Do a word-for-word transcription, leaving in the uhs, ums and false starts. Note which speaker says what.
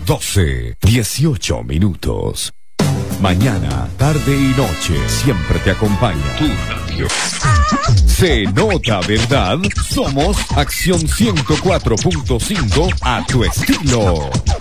Speaker 1: doce, dieciocho minutos. Mañana, tarde y noche, siempre te acompaña tu radio. Se nota, ¿verdad? Somos Acción ciento cuatro punto cinco a tu estilo.